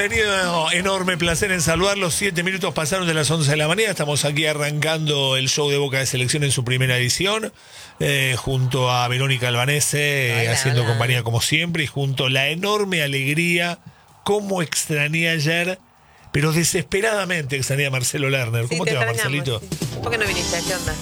bienvenido, enorme placer en saludarlos. 7 minutos pasaron de las 11 de la mañana. Estamos aquí arrancando el show de Boca de Selección en su primera edición, junto a Verónica Albanese, haciendo compañía como siempre, y junto a la enorme alegría, cómo extrañé ayer, pero desesperadamente extrañé a Marcelo Lerner. ¿Cómo te va, Marcelito? Sí. ¿Por qué no viniste? ¿Qué onda?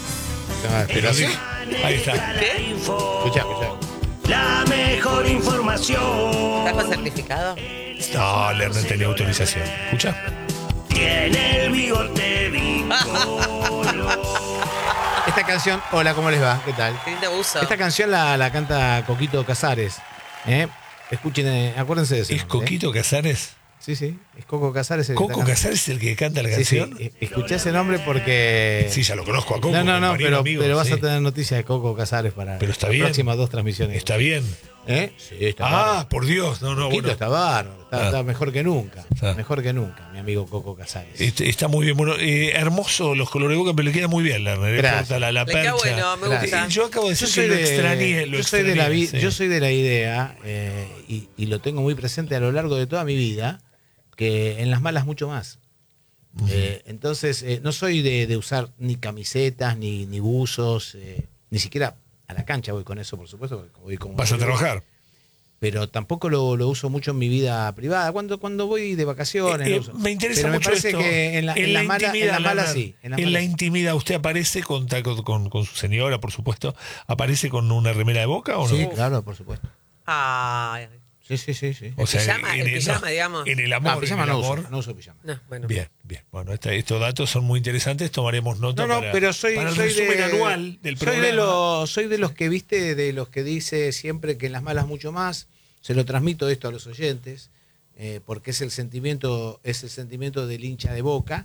Ahí está. ¿Qué? Escuchá. La mejor información. ¿Estás con certificado? No, Lerner tenía autorización. ¿Escucha? Tiene el bigote bímbolo. Esta canción, hola, ¿cómo les va? ¿Qué tal? Qué lindo uso. Esta canción la canta Coquito Casares. Escuchen, acuérdense de eso. ¿Es Coquito Casares? Sí, es Coco Casares. ¿Coco Casares es el que canta la canción? Sí. Escuché ese nombre porque... Sí, ya lo conozco a Coco. No, pero vas sí. a tener noticias de Coco Casares para Pero está las bien. próximas 2 transmisiones. Está bien. Sí, está bárbaro. Por Dios. No, Coquito bueno. está bárbaro. Está mejor que nunca. Ah. Mejor que nunca, mi amigo Coco Casares. Está muy bien. Bueno, hermoso los colores de Boca, pero le queda muy bien, Lerner. Gracias. Corta la Le queda percha. bueno, me gusta. Yo acabo de decir que lo extrañé. Yo soy de la idea, y lo tengo muy presente a lo largo de toda mi vida, que en las malas mucho más. Entonces, no soy de usar ni camisetas, ni buzos, ni siquiera a la cancha voy con eso, por supuesto. Porque voy como ¿Vas a trabajar? Pero tampoco lo uso mucho en mi vida privada. Cuando voy de vacaciones. lo uso. Me interesa pero mucho me parece esto. que en la mala sí. En la intimidad, ¿usted aparece con su señora, por supuesto? ¿Aparece con una remera de Boca o no? Sí, claro, por supuesto. Ay, Sí. O sea, el pijama, digamos. En el amor. Pijama en el no amor. uso, no uso pijama. No, bueno. Bien. Bueno, estos datos son muy interesantes. Tomaremos nota pero para el resumen anual del programa. Soy de los que de los que dice siempre que en las malas mucho más. Se lo transmito esto a los oyentes, porque es el sentimiento del hincha de Boca.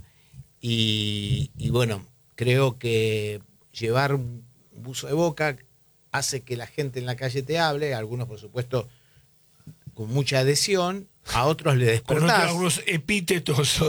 Y bueno, creo que llevar un buzo de Boca hace que la gente en la calle te hable, algunos por supuesto con mucha adhesión, a otros le despertás. Con algunos epítetos.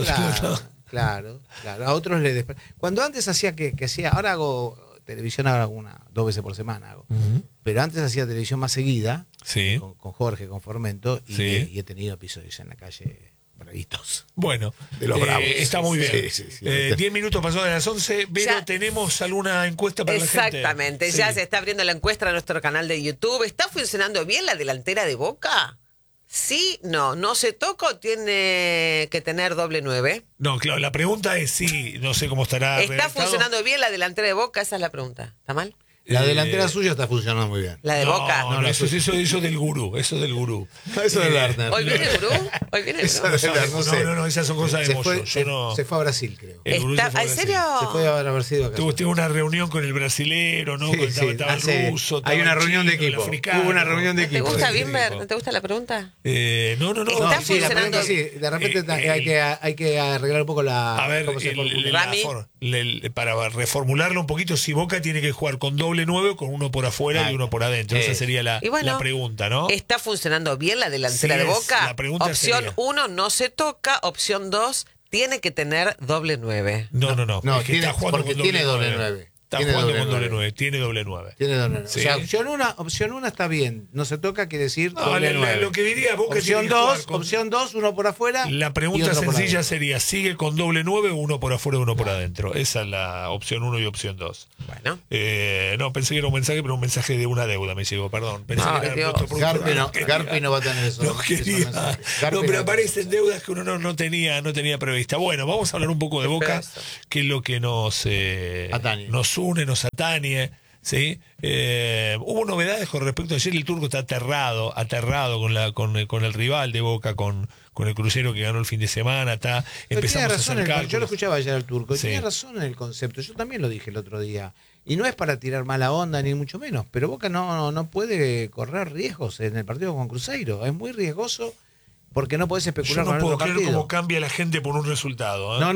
Claro, a otros le despertás. Cuando antes hacía que hacía, ahora hago televisión, ahora 2 veces por semana hago. Pero antes hacía televisión más seguida, sí. con Jorge, con Formento, y, sí. y he tenido episodios en la calle bravitos. Bueno, de los bravos. Está muy bien. Sí. 10 minutos pasó de las 11, pero Ya. ¿tenemos alguna encuesta para la gente? Exactamente, Sí. ya se está abriendo la encuesta en nuestro canal de YouTube. ¿Está funcionando bien la delantera de Boca? Sí, no se toca o tiene que tener doble 9. No, claro, la pregunta es sí, no sé cómo estará ¿Está redactado. funcionando bien la delantera de Boca? Esa es la pregunta. ¿Está mal? La delantera suya está funcionando muy bien. La de Boca. No, eso del gurú, eso del gurú. Eso de Lerner. ¿Hoy viene el gurú? ¿Hoy viene el Eso gurú? de Lerner, no sé. No, esas son cosas de Se Moyo. fue, se fue a Brasil, creo. El gurú se fue a ¿En Brasil. serio? Se fue a haber sido acá. Tuvo una reunión con el brasilero, ¿no? Sí, Estaba sí, el ruso, estaba hay una el reunión de chino, el equipo. africano. Hubo una reunión de ¿Te equipo. gusta Sí, Bimber? sí. ¿No te gusta la pregunta? No. Está Sí, la funcionando. pregunta sí. De repente hay que arreglar un poco la... A ver, ¿cómo se formula? Rami. para reformularlo un poquito, si Boca tiene que jugar con doble 9 o con uno por afuera y uno por adentro. Esa sería la Y bueno, pregunta, ¿no? ¿está funcionando bien la delantera Sí, de Boca? la pregunta Opción sería. 1, no se toca. Opción 2, tiene que tener doble 9. No. No, Es que está jugando porque con tiene doble 9. Está jugando con doble 9, tiene doble 9. Tiene doble 9. Sí. O sea, opción 1 está bien. No se toca, quiere decir No, doble 9. lo que diría Boca Opción tiene que jugar 2, con- opción 2, uno por afuera. La y pregunta otro por sencilla adentro. sería, ¿sigue con doble 9 o uno por afuera y uno por adentro? Esa es la opción 1 y opción 2. Bueno. No, pensé que era un mensaje, pero un mensaje de una deuda me llegó, perdón. Pensé Ay, que era Dios. nuestro productor. Garpi no va a tener eso. No quería. No, pero aparecen deudas que uno no tenía prevista. Bueno, vamos a hablar un poco de Boca, Eso. que es lo que nos Atañe. nos une, nos atañe. ¿Sí? Hubo novedades con respecto a ayer. El Turco está aterrado con el rival de Boca, con el Crucero que ganó el fin de semana. Pero Empezamos tiene a razón, hacer yo lo cálculos. escuchaba ayer al Turco, y Sí. tiene razón en el concepto. Yo también lo dije el otro día. Y no es para tirar mala onda, ni mucho menos. Pero Boca no puede correr riesgos en el partido con Cruzeiro. Es muy riesgoso porque no podés Yo especular no con el puedo otro creer partido. cómo cambia la gente por un resultado. ¿eh? No,